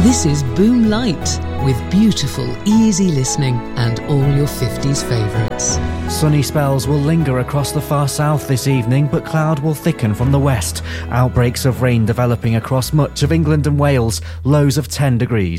This is Boom Light, with beautiful, easy listening and all your 50s favourites. Sunny spells will linger across the far south this evening, but cloud will thicken from the west. Outbreaks of rain developing across much of England and Wales, lows of 10 degrees.